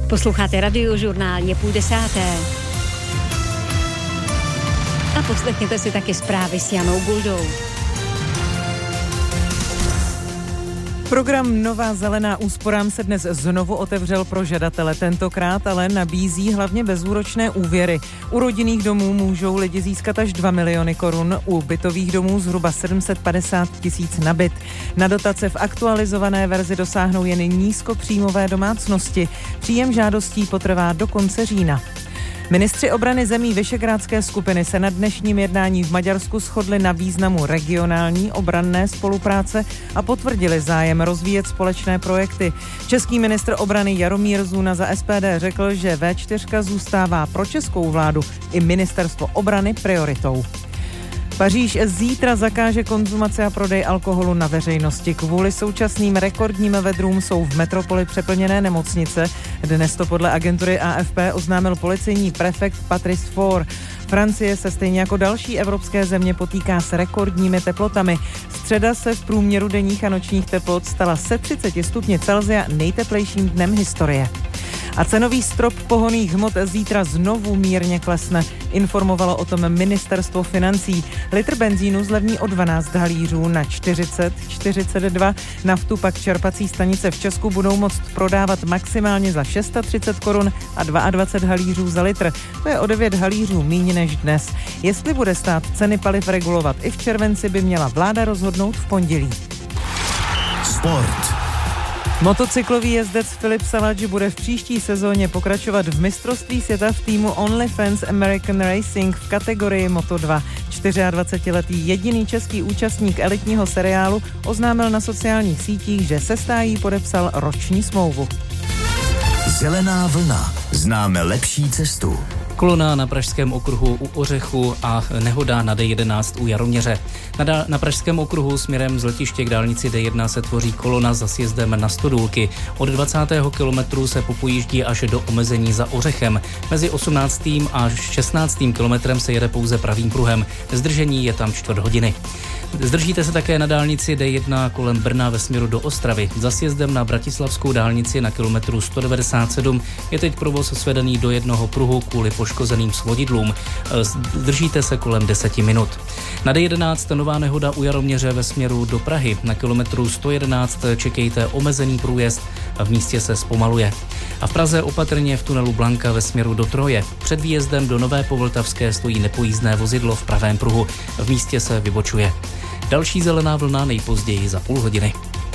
Posloucháte Radiožurnál, je 9:30. A poslechněte si taky zprávy s Janou Guldou. Program Nová zelená úsporám se dnes znovu otevřel pro žadatele. Tentokrát ale nabízí hlavně bezúročné úvěry. U rodinných domů můžou lidi získat až 2 miliony korun, u bytových domů zhruba 750 tisíc na byt. Na dotace v aktualizované verzi dosáhnou jen nízkopříjmové domácnosti. Příjem žádostí potrvá do konce října. Ministři obrany zemí Visegrádské skupiny se na dnešním jednání v Maďarsku shodli na významu regionální obranné spolupráce a potvrdili zájem rozvíjet společné projekty. Český ministr obrany Jaromír Zuna za SPD řekl, že V4 zůstává pro českou vládu i ministerstvo obrany prioritou. Paříž zítra zakáže konzumaci a prodej alkoholu na veřejnosti. Kvůli současným rekordním vedrům jsou v metropoli přeplněné nemocnice. Dnes to podle agentury AFP oznámil policejní prefekt Patrice Faure. Francie se stejně jako další evropské země potýká s rekordními teplotami. Středa se v průměru denních a nočních teplot stala se 30 stupni Celsia nejteplejším dnem historie. A cenový strop pohonných hmot zítra znovu mírně klesne. Informovalo o tom ministerstvo financí. Litr benzínu zlevní o 12 halířů na 40,42. Naftu pak čerpací stanice v Česku budou moct prodávat maximálně za 630 korun a 22 halířů za litr. To je o 9 halířů míň než dnes. Jestli bude stát ceny paliv regulovat i v červenci, by měla vláda rozhodnout v pondělí. Sport. Motocyklový jezdec Filip Salač bude v příští sezóně pokračovat v mistrovství světa v týmu OnlyFans American Racing v kategorii Moto2. 24letý jediný český účastník elitního seriálu oznámil na sociálních sítích, že se stájí podepsal roční smlouvu. Zelená vlna. Známe lepší cestu. Kolona na Pražském okruhu u Ořechu a nehoda na D11 u Jaroměře. Na Pražském okruhu směrem z letiště k dálnici D1 se tvoří kolona za sjezdem na Stodůlky. Od 20. kilometru se popojíždí až do omezení za Ořechem. Mezi 18. a 16. kilometrem se jede pouze pravým pruhem. Zdržení je tam 4 hodiny. Zdržíte se také na dálnici D1 kolem Brna ve směru do Ostravy. Za sjezdem na bratislavskou dálnici na kilometru 197 je teď provoz svedený do jednoho pruhu kvůli poškozeným svodidlům. Zdržíte se kolem 10 minut. Na D11 nová nehoda u Jaroměře ve směru do Prahy. Na kilometru 111 čekejte omezený průjezd a v místě se zpomaluje. A v Praze opatrně v tunelu Blanka ve směru do Troje. Před výjezdem do Nové Povltavské stojí nepojízdné vozidlo v pravém pruhu. V místě se vybočuje. Další zelená vlna nejpozději za půl hodiny.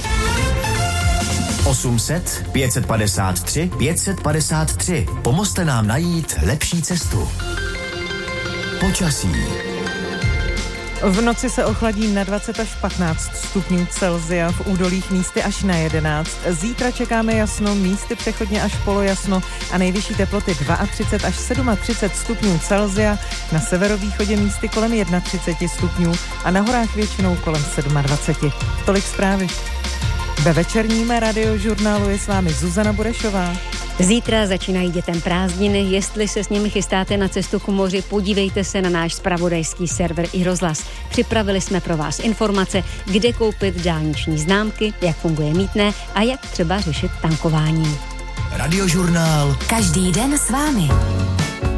800 553 553. Pomozte nám najít lepší cestu. Počasí. V noci se ochladí na 20 až 15 stupňů Celsia, v údolích místy až na 11. Zítra čekáme jasno, místy přechodně až polojasno a nejvyšší teploty 32 až 37 stupňů Celsia, na severovýchodě místy kolem 31 stupňů a na horách většinou kolem 27. Tolik zprávy. Ve večerním Radiožurnálu je s vámi Zuzana Burešová. Zítra začínají dětem prázdniny. Jestli se s nimi chystáte na cestu k moři, podívejte se na náš zpravodajský server iRozhlas. Připravili jsme pro vás informace, kde koupit dálniční známky, jak funguje mýtné a jak třeba řešit tankování. Radiožurnál. Každý den s vámi.